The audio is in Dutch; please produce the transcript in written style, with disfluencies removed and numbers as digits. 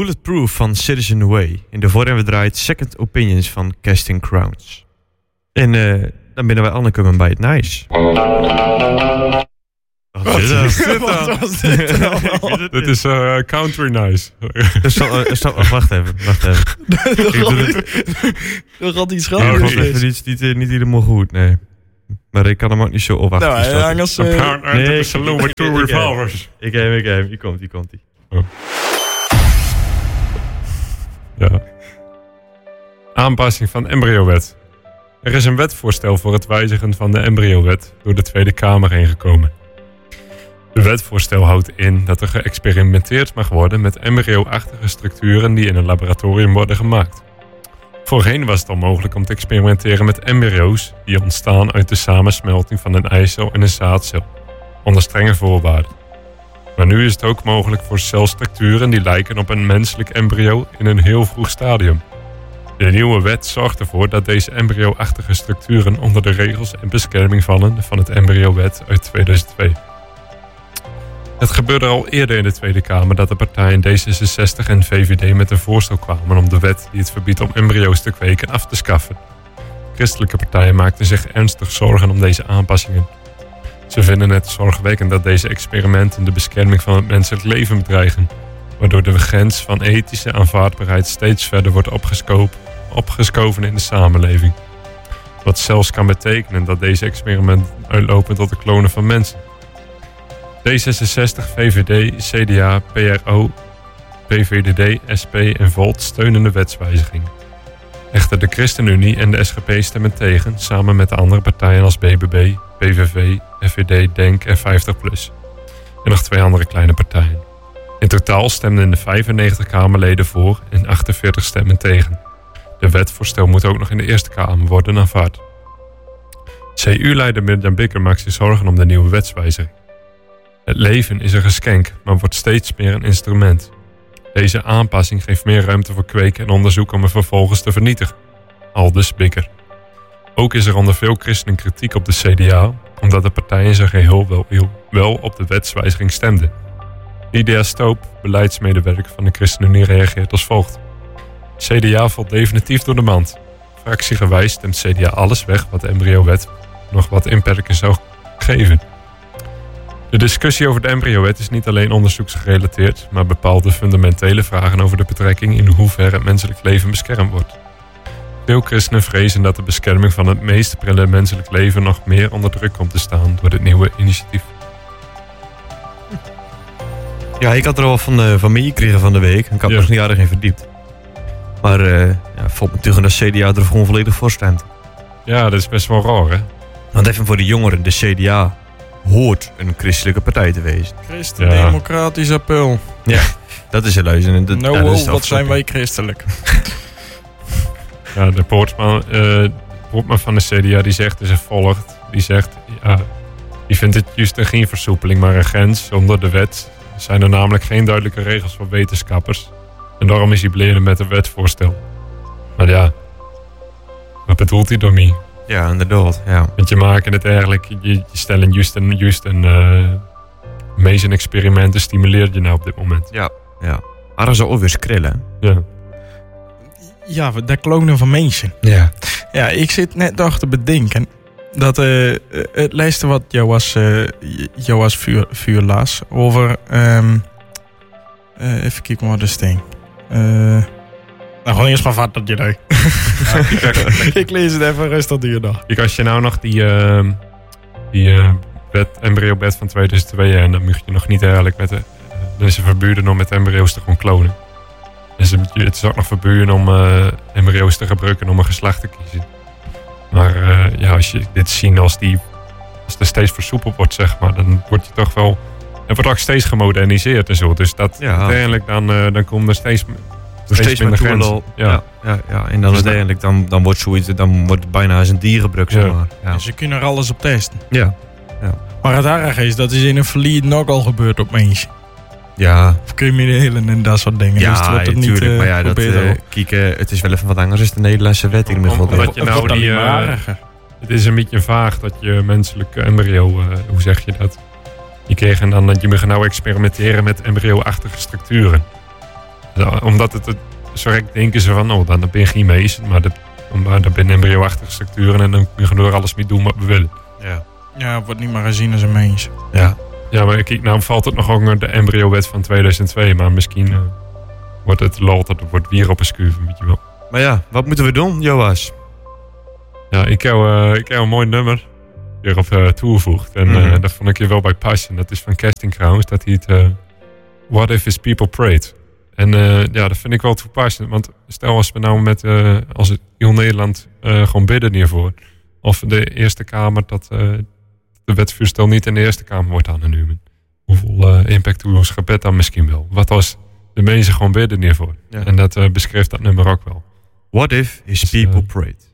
Bulletproof van Citizen Way. In de voor en we draait Second Opinions van Casting Crowns. En dan binnen wij aangekomen bij het Nice. Wat is dit dan? Dit is Country Nice. Wacht even. Er gaat iets Ja, grappigs. niet helemaal goed, nee. Maar ik kan hem ook niet zo opwachten. Nou, anders... Nee, saloon met 2 revolvers. Ik heb hem. Hier komt hij. Oh. Ja. Aanpassing van embryowet. Er is een wetvoorstel voor het wijzigen van de embryowet door de Tweede Kamer heen gekomen. De wetvoorstel houdt in dat er geëxperimenteerd mag worden met embryo-achtige structuren die in een laboratorium worden gemaakt. Voorheen was het al mogelijk om te experimenteren met embryo's die ontstaan uit de samensmelting van een eicel en een zaadcel, onder strenge voorwaarden. Maar nu is het ook mogelijk voor celstructuren die lijken op een menselijk embryo in een heel vroeg stadium. De nieuwe wet zorgt ervoor dat deze embryo-achtige structuren onder de regels en bescherming vallen van het embryowet uit 2002. Het gebeurde al eerder in de Tweede Kamer dat de partijen D66 en VVD met een voorstel kwamen om de wet die het verbiedt om embryo's te kweken af te schaffen. Christelijke partijen maakten zich ernstig zorgen om deze aanpassingen. Ze vinden het zorgwekkend dat deze experimenten de bescherming van het menselijk leven bedreigen, waardoor de grens van ethische aanvaardbaarheid steeds verder wordt opgeschoven in de samenleving. Wat zelfs kan betekenen dat deze experimenten uitlopen tot de klonen van mensen. D66, VVD, CDA, PRO, PVDD, SP en Volt steunen de wetswijziging. Echter de ChristenUnie en de SGP stemmen tegen, samen met de andere partijen als BBB, PVV, FVD, DENK en 50PLUS. En nog 2 andere kleine partijen. In totaal stemden de 95 Kamerleden voor en 48 stemmen tegen. De wetvoorstel moet ook nog in de Eerste Kamer worden aanvaard. CU-leider Mirjam Bikker maakt zich zorgen om de nieuwe wetswijziging. Het leven is een geschenk, maar wordt steeds meer een instrument. Deze aanpassing geeft meer ruimte voor kweken en onderzoek om het vervolgens te vernietigen. Aldus Bikker. Ook is er onder veel christenen kritiek op de CDA, omdat de partij in zijn geheel wel op de wetswijziging stemde. Lydia Stoop, beleidsmedewerker van de ChristenUnie, reageert als volgt. CDA valt definitief door de mand. Fractiegewijs stemt CDA alles weg wat de embryowet nog wat inperking zou geven. De discussie over de embryowet is niet alleen onderzoeksgerelateerd, maar bepaalt de fundamentele vragen over de betrekking in hoeverre het menselijk leven beschermd wordt. Veel christenen vrezen dat de bescherming van het meest prille menselijk leven nog meer onder druk komt te staan door dit nieuwe initiatief. Ja, ik had er al van meegekregen van de week. Ik had nog niet aardig in verdiept. Maar valt me tegen dat CDA er gewoon volledig voor stemt. Ja, dat is best wel raar, hè? Want even voor de jongeren, de CDA hoort een christelijke partij te wezen. Christen-democratisch appel. Ja, dat is een luister. Wat zijn wij christelijk? Ja, de Poortman van de CDA die zegt dus als volgt. Die zegt, die vindt het juist geen versoepeling, maar een grens. Zonder de wet zijn er namelijk geen duidelijke regels voor wetenschappers. En daarom is hij blij met het wetvoorstel. Maar ja, wat bedoelt hij daarmee? Ja, inderdaad. Ja. Want je maakt het eigenlijk, je stelt juist een meeste experimenten stimuleert je nou op dit moment. Ja. Maar dat is ook weer skrillen. Ja. Ja, de klonen van mensen. Ja. Ja, ik zit net nog te bedenken dat het lijstje wat Joas vuur las over even kijken wat de steen. Nou, gewoon eerst maar vat dat je daar. Ik lees het even rustig door nog. Kijk, als je nou nog die embryobed van 2002 en dan mag je nog niet eigenlijk met dan is het verboden om met embryo's te gewoon klonen. Dus het is ook nog verboden om embryo's te gebruiken om een geslacht te kiezen. Maar als je dit ziet als er steeds versoepeld wordt, zeg maar, dan word je toch wel. Het wordt ook steeds gemoderniseerd en zo. Dus dat uiteindelijk dan komen er steeds minder grenzen. Ja. En dan dus uiteindelijk dan wordt zoiets, dan wordt het bijna als een dierenbrug, zeg maar. Ja. Ze kunnen er alles op testen. Ja. Maar het erg is, dat is in een verleden nogal gebeurd op mensen. Ja. Of criminelen en dat soort dingen. Ja, dus het wordt het natuurlijk. Niet, maar ja, het is wel even wat anders dan de Nederlandse wet in ieder geval. Omdat je nou het is een beetje vaag dat je menselijk embryo, hoe zeg je dat? Je kreeg en dan dat je mag nou experimenteren met embryo-achtige structuren. Omdat het zo rek denken ze van, dan ben je geen mees. Maar dat zijn embryo-achtige structuren en dan kunnen we door alles mee doen wat we willen. Ja. Ja, wordt niet meer gezien als een mens. Ja. Ja, maar kijk, nou valt het nog onder de embryo-wet van 2002. Maar misschien wordt het lol dat het wordt weer op een schuiven, weet je wel. Maar ja, wat moeten we doen, Joas? Ja, ik heb een mooi nummer hierop toegevoegd. En dat vond ik je wel bij passen. Dat is van Casting Crowns. Dat heet What If His People Prayed. En dat vind ik wel toepassend. Want stel als we nou als heel Nederland gewoon bidden hiervoor. Of de Eerste Kamer, dat de wetsvoorstel niet in de Eerste Kamer wordt aangenomen. Hoeveel impact doet ons gebed dan misschien wel? Wat als de mensen gewoon bidden hiervoor? Ja. En dat beschrijft dat nummer ook wel. What if his people prayed?